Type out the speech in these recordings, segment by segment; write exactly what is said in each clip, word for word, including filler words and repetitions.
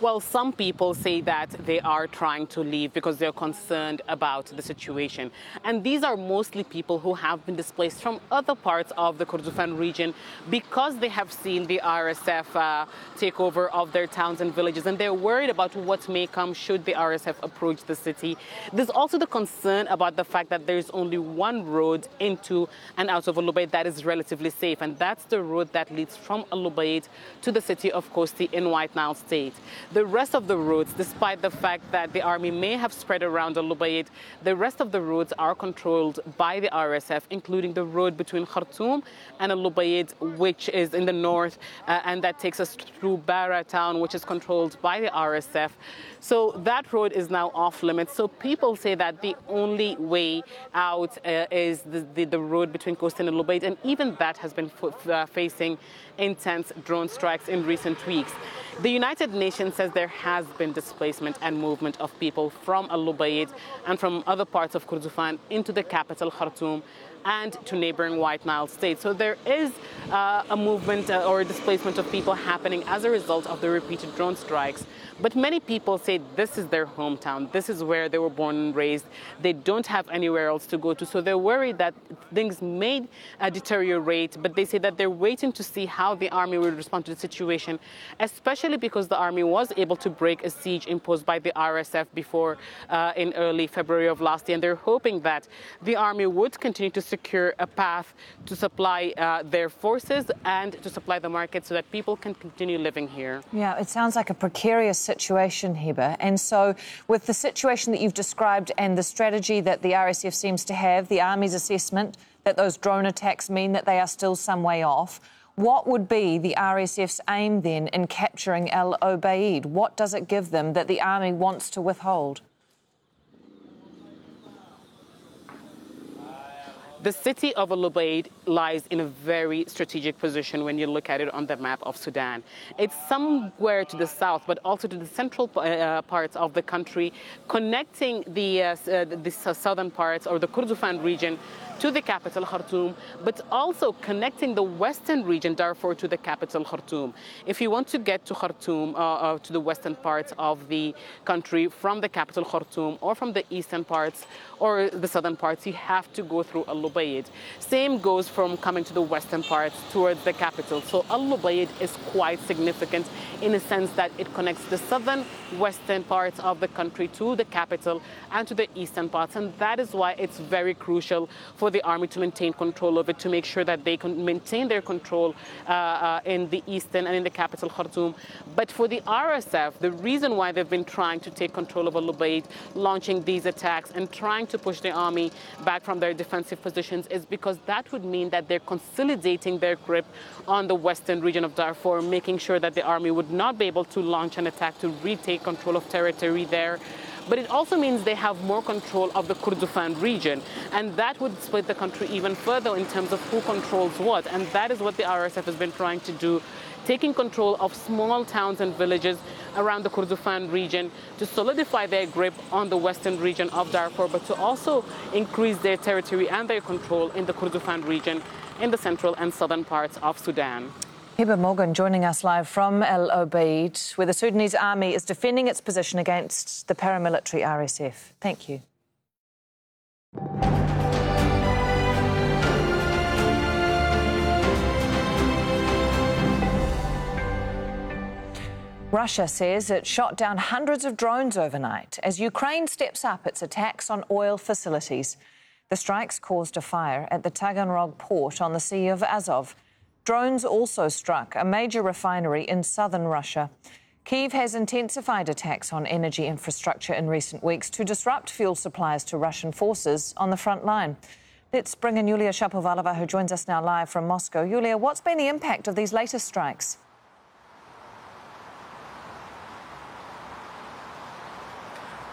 Well, some people say that they are trying to leave because they're concerned about the situation. And these are mostly people who have been displaced from other parts of the Kordofan region because they have seen the R S F uh, take over of their towns and villages. And they're worried about what may come should the R S F approach the city. There's also the concern about the fact that there's only one road into and out of Al Ubaid that is relatively safe. And that's the road that leads from Al Ubaid to the city of Kosti in White Nile State. The rest of the roads, despite the fact that the army may have spread around Al Ubaid, the rest of the roads are controlled by the R S F, including the road between Khartoum and Al Ubaid, which is in the north, uh, and that takes us through Bara town, which is controlled by the R S F. So that road is now off limits. So people say that the only way out uh, is the, the, the road between Kosti and Al Ubaid, and even that has been uh, facing intense drone strikes in recent weeks. The United Nations says there has been displacement and movement of people from Al Ubaid and from other parts of Kordofan into the capital, Khartoum, and to neighboring White Nile State. So there is uh, a movement uh, or a displacement of people happening as a result of the repeated drone strikes. But many people say this is their hometown. This is where they were born and raised. They don't have anywhere else to go to. So they're worried that things may uh, deteriorate, but they say that they're waiting to see how the army will respond to the situation, especially because the army was able to break a siege imposed by the R S F before uh, in early February of last year. And they're hoping that the army would continue to secure a path to supply uh, their forces and to supply the market so that people can continue living here. Yeah, it sounds like a precarious situation, Hiba. And so with the situation that you've described and the strategy that the R S F seems to have, the Army's assessment that those drone attacks mean that they are still some way off, what would be the R S F's aim then in capturing Al Ubaid? What does it give them that the Army wants to withhold? The city of Al Ubaid lies in a very strategic position when you look at it on the map of Sudan. It's somewhere to the south, but also to the central uh, parts of the country, connecting the, uh, uh, the southern parts or the Kordofan region to the capital, Khartoum, but also connecting the western region, Darfur, to the capital, Khartoum. If you want to get to Khartoum, uh, uh, to the western parts of the country from the capital, Khartoum, or from the eastern parts or the southern parts, you have to go through Al Ubaid. Same goes from coming to the western parts towards the capital. So Al Ubaid is quite significant in a sense that it connects the southern western parts of the country to the capital and to the eastern parts. And that is why it's very crucial for the army to maintain control of it, to make sure that they can maintain their control uh, uh, in the eastern and in the capital, Khartoum. But for the R S F, the reason why they've been trying to take control of Al Ubaid, launching these attacks and trying to push the army back from their defensive positions is because that would mean that they're consolidating their grip on the western region of Darfur, making sure that the army would not be able to launch an attack to retake control of territory there. But it also means they have more control of the Kordofan region, and that would split the country even further in terms of who controls what. And that is what the R S F has been trying to do, taking control of small towns and villages around the Kordofan region to solidify their grip on the western region of Darfur, but to also increase their territory and their control in the Kordofan region in the central and southern parts of Sudan. Hiba Morgan joining us live from Al Ubaid, where the Sudanese army is defending its position against the paramilitary R S F. Thank you. Russia says it shot down hundreds of drones overnight as Ukraine steps up its attacks on oil facilities. The strikes caused a fire at the Taganrog port on the Sea of Azov. Drones also struck a major refinery in southern Russia. Kyiv has intensified attacks on energy infrastructure in recent weeks to disrupt fuel supplies to Russian forces on the front line. Let's bring in Yulia Shapovalova, who joins us now live from Moscow. Yulia, what's been the impact of these latest strikes? Well,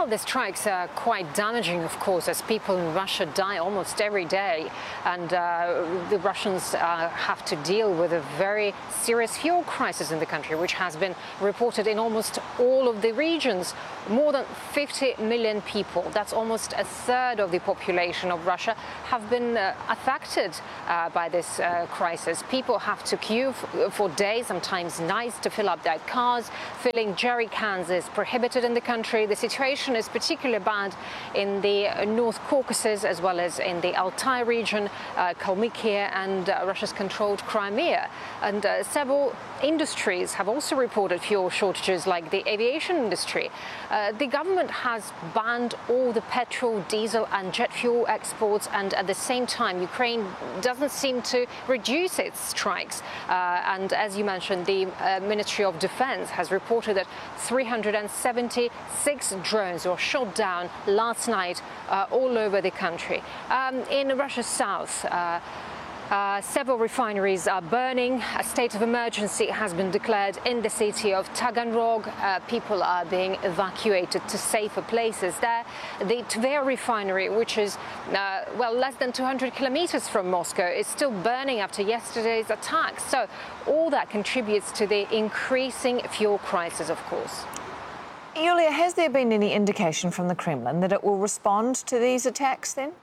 Well, the strikes are quite damaging, of course, as people in Russia die almost every day. And uh, the Russians uh, have to deal with a very serious fuel crisis in the country, which has been reported in almost all of the regions. More than fifty million people, that's almost a third of the population of Russia, have been uh, affected uh, by this uh, crisis. People have to queue for days, sometimes nights, to fill up their cars. Filling jerry cans is prohibited in the country. The situation is particularly bad in the North Caucasus as well as in the Altai region, uh, Kalmykia and uh, Russia's controlled Crimea. And uh, several industries have also reported fuel shortages, like the aviation industry. Uh, the government has banned all the petrol, diesel and jet fuel exports, and at the same time Ukraine doesn't seem to reduce its strikes. Uh, and as you mentioned, the uh, Ministry of Defense has reported that three hundred seventy-six drones were shot down last night uh, all over the country. Um, in Russia's south, uh, Uh, several refineries are burning. A state of emergency has been declared in the city of Taganrog. Uh, people are being evacuated to safer places there. The Tver refinery, which is, uh, well, less than two hundred kilometers from Moscow, is still burning after yesterday's attacks. So all that contributes to the increasing fuel crisis, of course. Yulia, has there been any indication from the Kremlin that it will respond to these attacks then?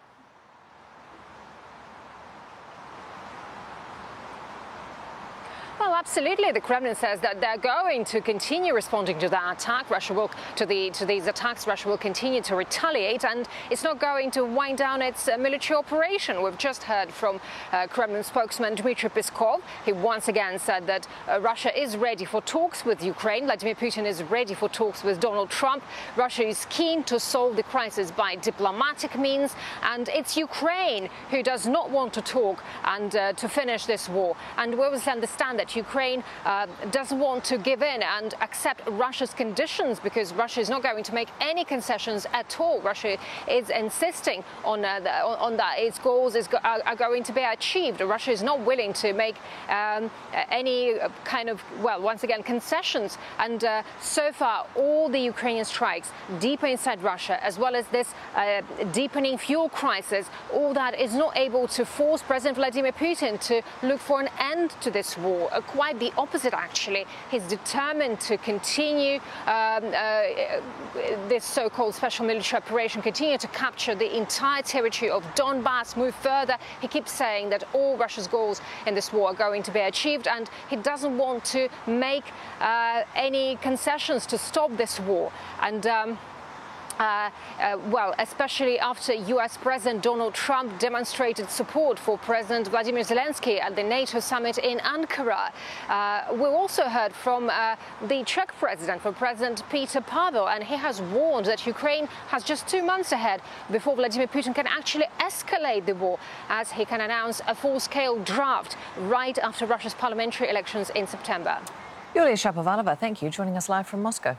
Well, absolutely. The Kremlin says that they're going to continue responding to that attack. Russia will, to the to these attacks, Russia will continue to retaliate, and it's not going to wind down its uh, military operation. We've just heard from uh, Kremlin spokesman Dmitry Peskov. He once again said that uh, Russia is ready for talks with Ukraine. Vladimir Putin is ready for talks with Donald Trump. Russia is keen to solve the crisis by diplomatic means, and it's Ukraine who does not want to talk and uh, to finish this war. And we also understand that Ukraine uh, doesn't want to give in and accept Russia's conditions, because Russia is not going to make any concessions at all. Russia is insisting on, uh, the, on that its goals is, are, are going to be achieved. Russia is not willing to make um, any kind of, well, once again, concessions. And uh, so far, all the Ukrainian strikes deeper inside Russia, as well as this uh, deepening fuel crisis, all that is not able to force President Vladimir Putin to look for an end to this war. Quite the opposite, actually. He's determined to continue um, uh, this so-called special military operation, continue to capture the entire territory of Donbass, move further. He keeps saying that all Russia's goals in this war are going to be achieved, and he doesn't want to make uh, any concessions to stop this war. And um, Uh, uh, well, especially after U S President Donald Trump demonstrated support for President Vladimir Zelensky at the NATO summit in Ankara. Uh, we also heard from uh, the Czech president, from President Petr Pavel, and he has warned that Ukraine has just two months ahead before Vladimir Putin can actually escalate the war, as he can announce a full-scale draft right after Russia's parliamentary elections in September. Yulia Shapovalova, thank you, joining us live from Moscow.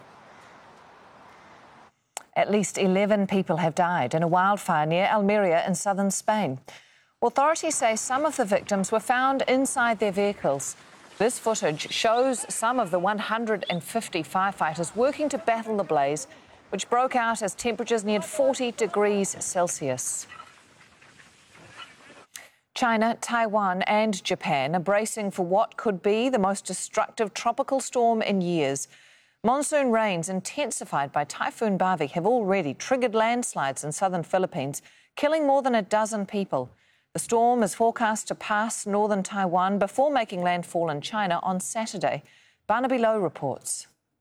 At least eleven people have died in a wildfire near Almeria in southern Spain. Authorities say some of the victims were found inside their vehicles. This footage shows some of the one hundred fifty firefighters working to battle the blaze, which broke out as temperatures neared forty degrees Celsius. China, Taiwan and Japan are bracing for what could be the most destructive tropical storm in years. Monsoon rains intensified by Typhoon Bavi have already triggered landslides in southern Philippines, killing more than a dozen people. The storm is forecast to pass northern Taiwan before making landfall in China on Saturday. Barnaby Lowe reports.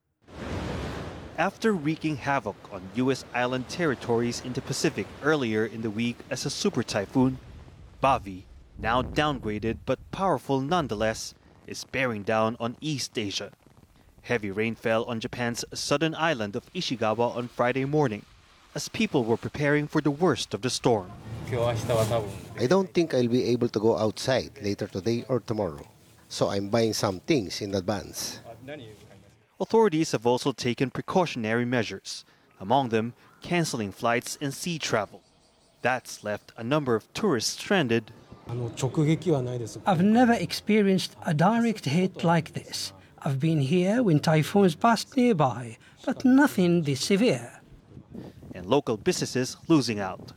After wreaking havoc on U S island territories in the Pacific earlier in the week as a super typhoon, Bavi, now downgraded but powerful nonetheless, is bearing down on East Asia. Heavy rain fell on Japan's southern island of Ishikawa on Friday morning, as people were preparing for the worst of the storm. I don't think I'll be able to go outside later today or tomorrow, so I'm buying some things in advance. Authorities have also taken precautionary measures, among them canceling flights and sea travel. That's left a number of tourists stranded. I've never experienced a direct hit like this. I've been here when typhoons passed nearby, but nothing this severe. and local businesses losing out.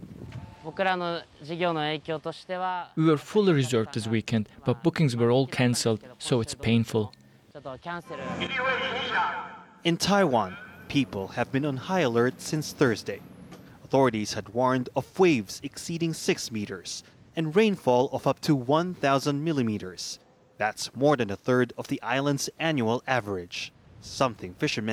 We were fully reserved this weekend, but bookings were all cancelled, so it's painful. In Taiwan, people have been on high alert since Thursday. Authorities had warned of waves exceeding six meters and rainfall of up to one thousand millimeters. That's more than a third of the island's annual average, something fishermen